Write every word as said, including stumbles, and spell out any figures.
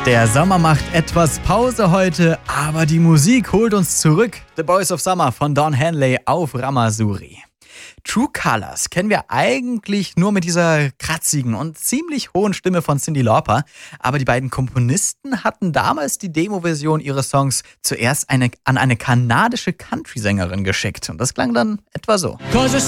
Der Sommer macht etwas Pause heute, aber die Musik holt uns zurück. The Boys of Summer von Don Henley auf Ramasuri. True Colors kennen wir eigentlich nur mit dieser kratzigen und ziemlich hohen Stimme von Cyndi Lauper. Aber die beiden Komponisten hatten damals die Demo-Version ihres Songs zuerst eine, an eine kanadische Country-Sängerin geschickt. Und das klang dann etwa so.